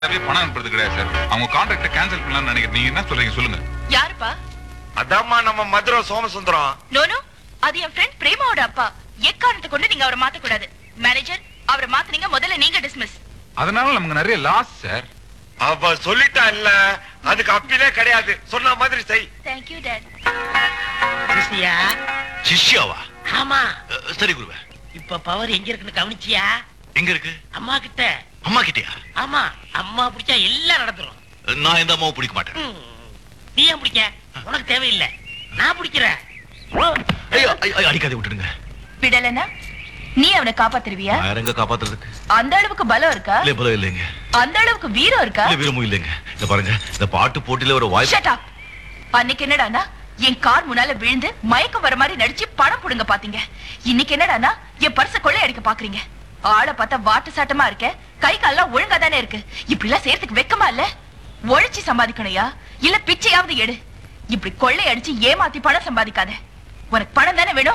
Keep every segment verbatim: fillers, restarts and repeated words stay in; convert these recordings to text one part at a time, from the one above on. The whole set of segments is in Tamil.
பணம் அனுப்புறது கிடையாது சார். அவங்க கான்ட்ராக்ட கேன்சல் பண்ணலாம்னு நினைக்கிறேன். நீங்க என்ன சொல்றீங்க சொல்லுங்க. யாருப்பா? அதாம்மா நம்ம மதுரை சோமசுந்தரம். நோ நோ, அது என் ஃப்ரெண்ட் பிரேமாவோட அப்பா. எக்காரணத்தை கொண்டு நீங்க அவரை மாத்த கூடாது. மேனேஜர், அவரை மாத்துனீங்க, முதல்ல நீங்க டிஸ்மிஸ். அதனால நமக்கு நிறைய லாஸ் சார். அவ சொல்லிட்டா இல்ல, அதுக்கு அப்பீலே கிடையாது. சொன்ன மாதிரி செய். Thank you dad. சிஷ்யா. சிஷ்யாவா? ஆமா. சரி குருவே. இப்ப பவர் எங்க இருக்குன்னு கவனிச்சியா? எங்க இருக்கு? அம்மா கிட்ட. அம்மா கிட்டயா? ஆமா, அம்மா பிடிச்சா எல்லாம் நடந்துரும். நான் இந்த அம்மாவை பிடிக்க மாட்டேன். நீ ஏன் பிடிக்க? உனக்கு தேவையில்லை, நான் பிடிக்கிறேன். ஐயோ, ஐயோ, அடிக்காதே, விட்டுடுங்க. விடலனா நீ அவனை காப்பாத்துருவியா? யாரங்க காப்பாத்துறதுக்கு? அந்த அளவுக்கு பலம் இருக்கா? இல்ல, பலம் இல்லைங்க. அந்த அளவுக்கு வீரம் இருக்கா? இல்ல, வீரமும் இல்லைங்க. இந்த பாருங்க, இந்த பாட்டு போட்டியில ஒரு வாய்ப்பு. Shut up. அன்னைக்கு என்னடானா என் கார் முன்னால விழுந்து மயக்கம் வர மாதிரி நடிச்சு படம் புடுங்க பாத்தீங்க. இன்னைக்கு என்னடானா என் பர்ச கொள்ளை அடிக்க பாக்குறீங்க. ஆளை பார்த்தா வாட்டு சாட்டமா இருக்க, கை கால்லாம் ஒழுங்கா தானே இருக்கு. இப்படி எல்லாம் செய்யறதுக்கு வெக்கமா இல்ல? உழைச்சி சம்பாதிக்கணையா இல்ல பிச்சையாவது எடு. இப்படி கொள்ளை அடிச்சு ஏமாத்தி பணம் சம்பாதிக்காத. உனக்கு பணம் தானே வேணும்.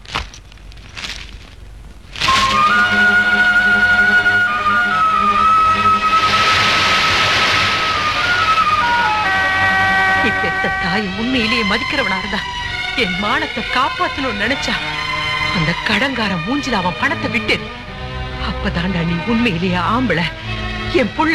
பெத்த தாய் உண்மையிலேயே மதிக்கிறவனா இருந்தா என் மானத்தை காப்பாத்தணும்னு நினைச்சா அந்த கடங்கார மூஞ்சில அவன் பணத்தை விட்டு. அப்பதான்டா நீ உண்மையிலேயே ஆம்பளை, என் புள்ள.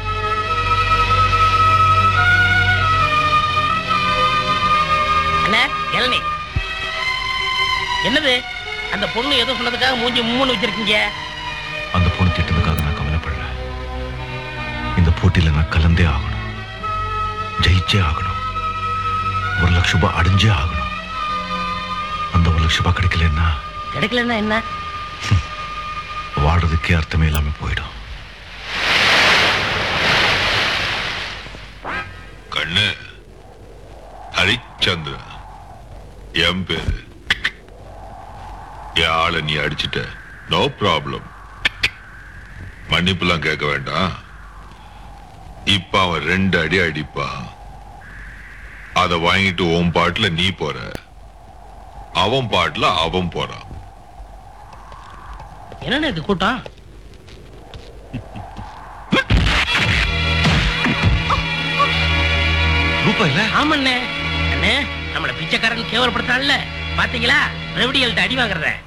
அண்ணா, இளநீ. என்னது? அந்த பொண்ணு ஏதோ சொன்னதுக்காக மூஞ்சி மூணு வச்சிருக்கீங்க. அந்த பொண்ணு திட்டதுக்காக நான் கவலைப்படல. இந்த போட்டியில நான் கலந்தே ஆகணும், ஜெயிச்சே ஆகணும், ஒரு லட்சம் ரூபாய் அடைஞ்சே ஆகணும். அந்த ஒரு லட்சம் ரூபாய் கிடைக்கலன்னா கிடைக்கலன்னா என்ன? வாழ்றதுக்கே அர்த்தமே இல்லாம போயிடும். கண்ணு, ஹரிச்சந்திரா என் பேரு. என் ஆளை நீ அடிச்சிட்ட, நோ ப்ராப்ளம். மன்னிப்புலாம் கேட்க வேண்டாம். இப்ப அவன் ரெண்டு அடி அடிப்பான். அதை வாங்கிட்டு உன் பாட்டுல நீ போற, அவன் பாட்டுல அவன் போறான். என்னன்னு இது கூட்டம்? ரூபாய் இல்ல? ஆமண்ணே. அண்ணே, நம்மள பிச்சைக்காரன் கேவலப்படுத்தான்ல, பாத்தீங்களா? ரெவடியல்ட்ட அடி வாங்குறத.